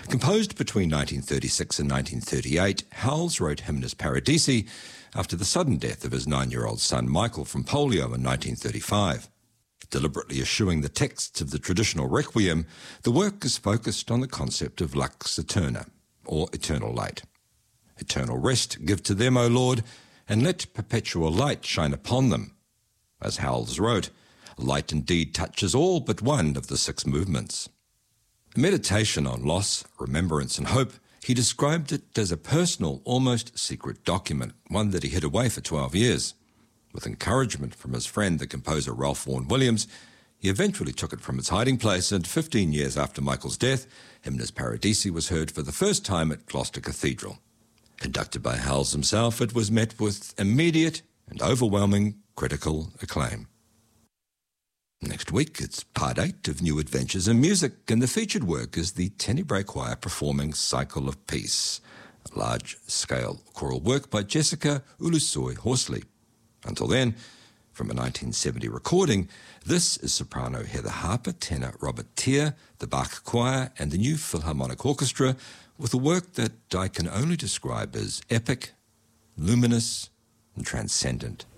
Composed between 1936 and 1938, Howells wrote Hymnus Paradisi after the sudden death of his 9-year-old son Michael from polio in 1935. Deliberately eschewing the texts of the traditional requiem, the work is focused on the concept of lux eterna, or eternal light. Eternal rest give to them, O Lord, and let perpetual light shine upon them. As Howells wrote, light indeed touches all but one of the 6 movements. A meditation on loss, remembrance and hope, he described it as a personal, almost secret document, one that he hid away for 12 years. With encouragement from his friend, the composer Ralph Vaughan Williams, he eventually took it from its hiding place, and 15 years after Michael's death, Hymnus Paradisi was heard for the first time at Gloucester Cathedral. Conducted by Howells himself, it was met with immediate and overwhelming critical acclaim. Next week, it's part 8 of New Adventures in Music, and the featured work is the Tenebrae Choir performing Cycle of Peace, a large-scale choral work by Jessica Ulusoy Horsley. Until then, from a 1970 recording, this is soprano Heather Harper, tenor Robert Tier, the Bach Choir, and the New Philharmonic Orchestra, with a work that I can only describe as epic, luminous, and transcendent.